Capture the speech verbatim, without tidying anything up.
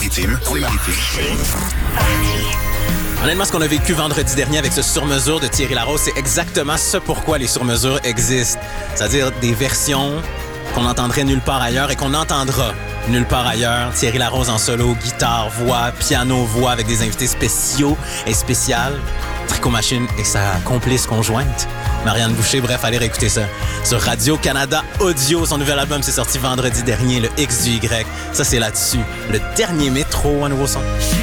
Seine-Maritime, Seine-Maritime. Honnêtement, ce qu'on a vécu vendredi dernier avec ce sur-mesure de Thierry Larose, c'est exactement ce pourquoi les sur-mesures existent. C'est-à-dire des versions qu'on n'entendrait nulle part ailleurs et qu'on entendra nulle part ailleurs. Thierry Larose en solo, guitare, voix, piano, voix avec des invités spéciaux et spéciales. Tricot Machine et sa complice conjointe, Marianne Boucher. Bref, allez réécouter ça sur Radio-Canada Audio. Son nouvel album s'est sorti vendredi dernier, le X du Y. Ça, c'est là-dessus. Le dernier métro, un nouveau son.